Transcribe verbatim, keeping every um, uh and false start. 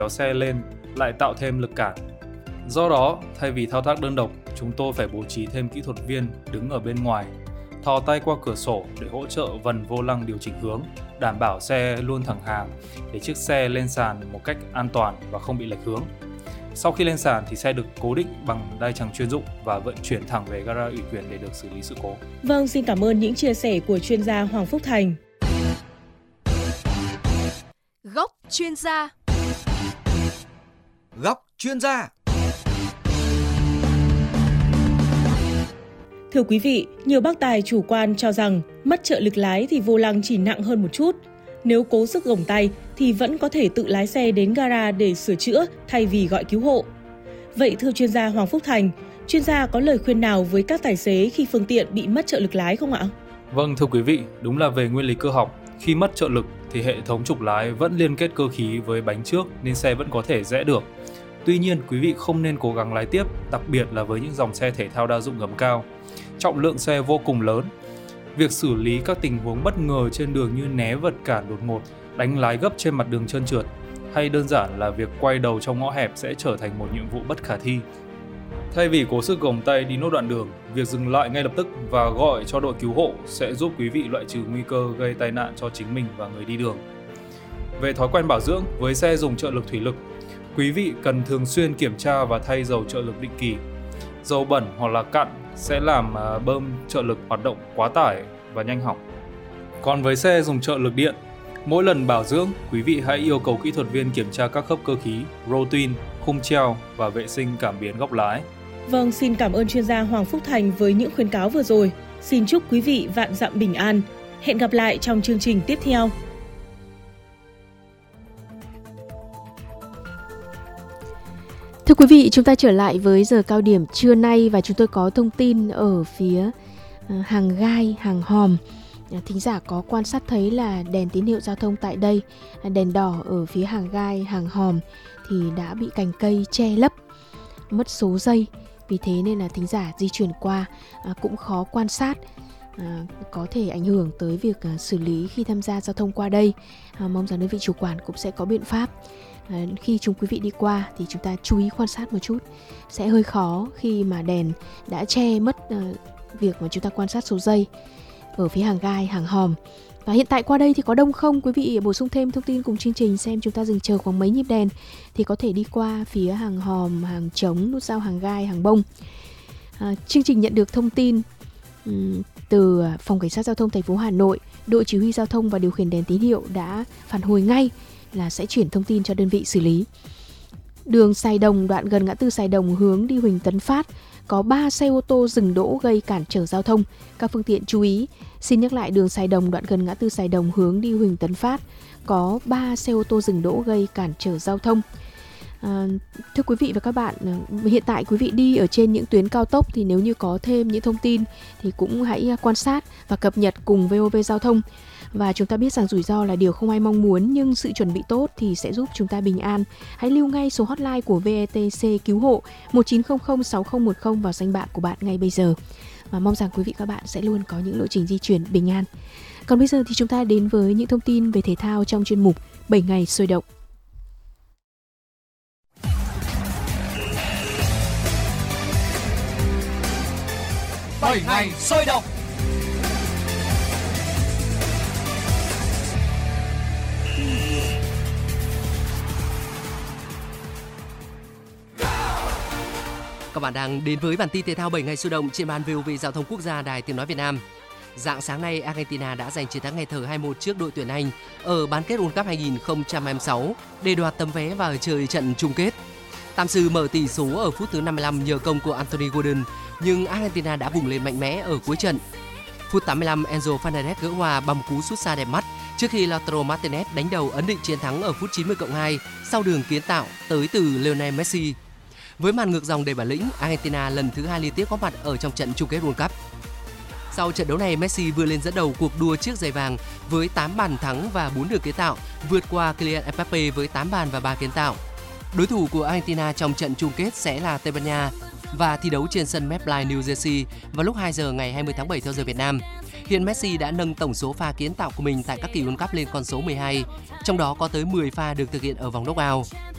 kéo xe lên lại tạo thêm lực cản. Do đó, thay vì thao tác đơn độc, chúng tôi phải bố trí thêm kỹ thuật viên đứng ở bên ngoài, thò tay qua cửa sổ để hỗ trợ vần vô lăng điều chỉnh hướng, đảm bảo xe luôn thẳng hàng để chiếc xe lên sàn một cách an toàn và không bị lệch hướng. Sau khi lên sàn thì xe được cố định bằng đai chằng chuyên dụng và vận chuyển thẳng về gara ủy quyền để được xử lý sự cố. Vâng, xin cảm ơn những chia sẻ của chuyên gia Hoàng Phúc Thành. Góc chuyên gia. Góc chuyên gia. Thưa quý vị, nhiều bác tài chủ quan cho rằng mất trợ lực lái thì vô lăng chỉ nặng hơn một chút. Nếu cố sức gồng tay thì vẫn có thể tự lái xe đến gara để sửa chữa thay vì gọi cứu hộ. Vậy thưa chuyên gia Hoàng Phúc Thành, chuyên gia có lời khuyên nào với các tài xế khi phương tiện bị mất trợ lực lái không ạ? Vâng, thưa quý vị, đúng là về nguyên lý cơ học, khi mất trợ lực thì hệ thống trục lái vẫn liên kết cơ khí với bánh trước nên xe vẫn có thể rẽ được. Tuy nhiên, quý vị không nên cố gắng lái tiếp, đặc biệt là với những dòng xe thể thao đa dụng gầm cao. Trọng lượng xe vô cùng lớn. Việc xử lý các tình huống bất ngờ trên đường như né vật cản đột ngột, đánh lái gấp trên mặt đường trơn trượt, hay đơn giản là việc quay đầu trong ngõ hẹp sẽ trở thành một nhiệm vụ bất khả thi. Thay vì cố sức gồng tay đi nốt đoạn đường, việc dừng lại ngay lập tức và gọi cho đội cứu hộ sẽ giúp quý vị loại trừ nguy cơ gây tai nạn cho chính mình và người đi đường. Về thói quen bảo dưỡng, với xe dùng trợ lực thủy lực, quý vị cần thường xuyên kiểm tra và thay dầu trợ lực định kỳ. Dầu bẩn hoặc là cặn sẽ làm bơm trợ lực hoạt động quá tải và nhanh hỏng. Còn với xe dùng trợ lực điện, mỗi lần bảo dưỡng, quý vị hãy yêu cầu kỹ thuật viên kiểm tra các khớp cơ khí, rô tin, khung treo và vệ sinh cảm biến góc lái. Vâng, xin cảm ơn chuyên gia Hoàng Phúc Thành với những khuyến cáo vừa rồi. Xin chúc quý vị vạn dặm bình an. Hẹn gặp lại trong chương trình tiếp theo. Thưa quý vị, chúng ta trở lại với giờ cao điểm trưa nay và chúng tôi có thông tin ở phía hàng gai, hàng hòm. Thính giả có quan sát thấy là đèn tín hiệu giao thông tại đây, đèn đỏ ở phía hàng gai, hàng hòm thì đã bị cành cây che lấp, mất số giây. Vì thế nên là thính giả di chuyển qua cũng khó quan sát, có thể ảnh hưởng tới việc xử lý khi tham gia giao thông qua đây. Mong rằng đơn vị chủ quản cũng sẽ có biện pháp. Khi chúng quý vị đi qua thì chúng ta chú ý quan sát một chút. Sẽ hơi khó khi mà đèn đã che mất việc mà chúng ta quan sát số giây ở phía hàng gai, hàng hòm. Và hiện tại qua đây thì có đông không? Quý vị bổ sung thêm thông tin cùng chương trình xem chúng ta dừng chờ khoảng mấy nhịp đèn thì có thể đi qua phía hàng hòm, hàng trống, nút giao hàng gai, hàng bông. À, chương trình nhận được thông tin um, từ Phòng Cảnh sát Giao thông thành phố Hà Nội, đội chỉ huy giao thông và điều khiển đèn tín hiệu đã phản hồi ngay là sẽ chuyển thông tin cho đơn vị xử lý. Đường Sài Đồng, đoạn gần ngã tư Sài Đồng hướng đi Huỳnh Tấn Phát, có ba xe ô tô dừng đỗ gây cản trở giao thông. Các phương tiện chú ý. Xin nhắc lại, đường Sài Đồng, đoạn gần ngã tư Sài Đồng hướng đi Huỳnh Tấn Phát, có ba xe ô tô dừng đỗ gây cản trở giao thông. À, thưa quý vị và các bạn, hiện tại quý vị đi ở trên những tuyến cao tốc thì nếu như có thêm những thông tin thì cũng hãy quan sát và cập nhật cùng vê o vê Giao thông. Và chúng ta biết rằng rủi ro là điều không ai mong muốn, nhưng sự chuẩn bị tốt thì sẽ giúp chúng ta bình an. Hãy lưu ngay số hotline của vê e tê xê cứu hộ một chín không không sáu không một không vào danh bạ của bạn ngay bây giờ. Và mong rằng quý vị các bạn sẽ luôn có những lộ trình di chuyển bình an. Còn bây giờ thì chúng ta đến với những thông tin về thể thao trong chuyên mục bảy ngày sôi động. bảy ngày sôi động. Các bạn đang đến với bản tin thể thao bảy ngày sôi động trên ban vê o vê Giao thông Quốc gia, Đài Tiếng nói Việt Nam. Rạng sáng nay, Argentina đã giành chiến thắng nghẹt thở hai một trước đội tuyển Anh ở bán kết World Cup hai không hai sáu để đoạt tấm vé vào chơi trận chung kết. Tam sư mở tỷ số ở phút thứ năm mươi lăm nhờ công của Anthony Gordon, nhưng Argentina đã vùng lên mạnh mẽ ở cuối trận. Phút tám mươi lăm, Enzo Fernandez gỡ hòa bằng một cú sút xa đẹp mắt trước khi Lautaro Martinez đánh đầu ấn định chiến thắng ở phút chín mươi cộng hai sau đường kiến tạo tới từ Lionel Messi. Với màn ngược dòng đầy bản lĩnh, Argentina lần thứ hai liên tiếp có mặt ở trong trận chung kết World Cup. Sau trận đấu này, Messi vươn lên dẫn đầu cuộc đua chiếc giày vàng với tám bàn thắng và bốn đường kiến tạo, vượt qua Kylian Mbappe với tám bàn và ba kiến tạo. Đối thủ của Argentina trong trận chung kết sẽ là Tây Ban Nha và thi đấu trên sân MetLife New Jersey vào lúc hai giờ ngày hai mươi tháng bảy theo giờ Việt Nam. Hiện Messi đã nâng tổng số pha kiến tạo của mình tại các kỳ World Cup lên con số mười hai, trong đó có tới mười pha được thực hiện ở vòng knock-out.